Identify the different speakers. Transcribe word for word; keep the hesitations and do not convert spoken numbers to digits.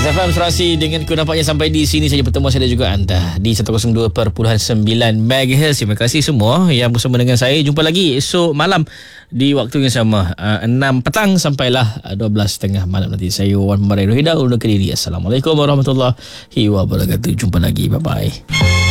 Speaker 1: F M Serasi dengan ku nampaknya sampai di sini saja pertemuan saya dan juga anda di seratus dua perpuluhan sembilan megahertz. Terima kasih semua yang bersama dengan saya. Jumpa lagi esok malam di waktu yang sama, uh, enam petang sampailah dua belas tiga puluh malam nanti. Saya Wan Marai Rohida undur diri. Assalamualaikum warahmatullahi wabarakatuh. Jumpa lagi. Bye bye.